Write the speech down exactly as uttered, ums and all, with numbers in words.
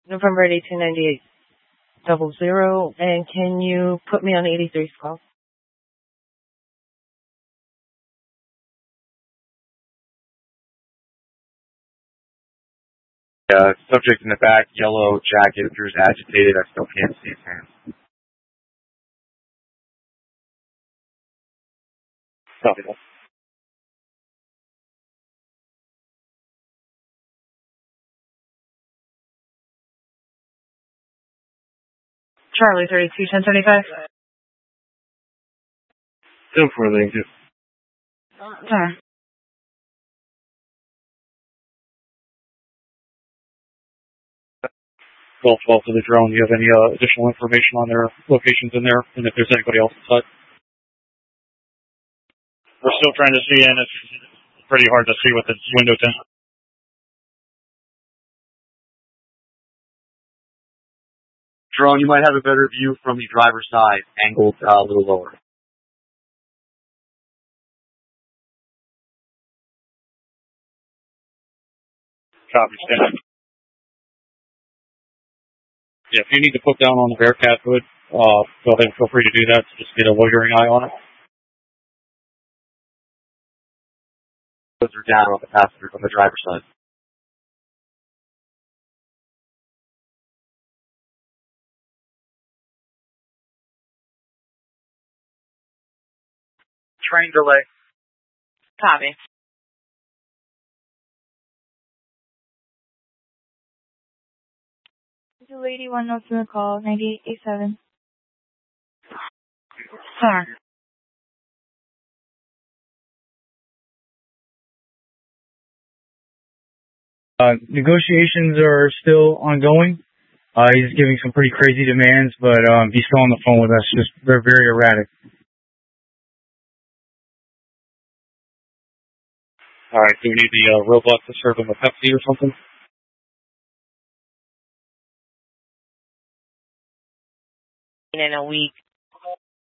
November eighteen ninety-eight double zero, and can you put me on eighty-three's call? Uh, subject in the back, yellow jacket, appears agitated. I still can't see his hands. Copy that. Charlie thirty-two ten seventy-five. Still for the too. Sorry. twelve twelve to the drone. Do you have any uh, additional information on their locations in there, and if there's anybody else inside? We're still trying to see in. It's pretty hard to see with the window tint. Drone, you might have a better view from the driver's side, angled uh, a little lower. Copy, stand. Yeah, if you need to put down on the Bearcat hood, uh, go ahead and feel free to do that. Just get a loitering eye on it. Those are down on the passenger, on the driver's side. Train delay. Copy. The lady one notes in the call, ninety-eight eighty-seven. Sorry. Uh, negotiations are still ongoing. Uh, he's giving some pretty crazy demands, but um, he's still on the phone with us. Just they're very erratic. All right, do we need the uh, robot to serve him a Pepsi or something? In a week.